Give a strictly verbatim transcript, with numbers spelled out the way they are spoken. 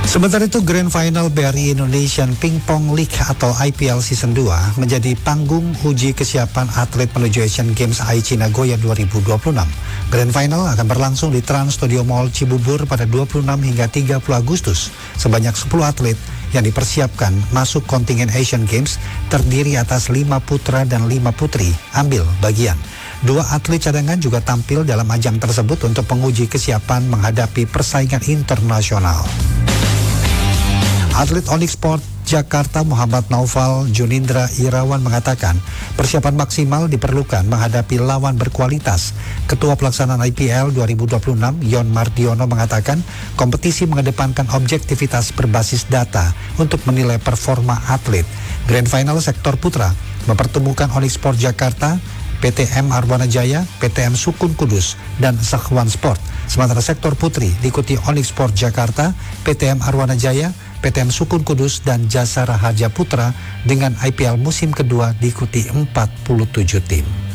Sementara itu, Grand Final B R I Indonesian Ping Pong League atau I P L Season dua menjadi panggung uji kesiapan atlet menuju Asian Games Aichi Nagoya dua ribu dua puluh enam. Grand Final akan berlangsung di Trans Studio Mall Cibubur pada dua puluh enam hingga tiga puluh Agustus. Sebanyak sepuluh atlet yang dipersiapkan masuk kontingen Asian Games terdiri atas lima putra dan lima putri ambil bagian. Dua atlet cadangan juga tampil dalam ajang tersebut untuk menguji kesiapan menghadapi persaingan internasional. Atlet Onyx Sport Jakarta Muhammad Naufal Junindra Irawan mengatakan persiapan maksimal diperlukan menghadapi lawan berkualitas. Ketua Pelaksanaan I P L dua ribu dua puluh enam Yon Mardiono mengatakan kompetisi mengedepankan objektivitas berbasis data untuk menilai performa atlet. Grand Final sektor putra mempertemukan Onyx Sport Jakarta, P T M Arwana Jaya, P T M Sukun Kudus, dan Sakhwan Sport. Sementara sektor putri diikuti Onyx Sport Jakarta, P T M Arwana Jaya, P T M Sukun Kudus, dan Jasara Harja Putra dengan I P L musim kedua diikuti empat puluh tujuh tim.